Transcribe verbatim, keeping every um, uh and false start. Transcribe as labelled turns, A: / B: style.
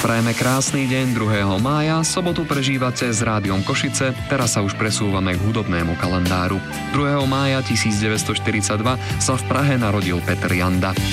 A: Prajeme krásny deň druhého mája, sobotu prežívate s Rádiom Košice, teraz sa už presúvame k hudobnému kalendáru. druhého mája tisícdeväťstoštyridsaťdva sa v Prahe narodil Peter Janda.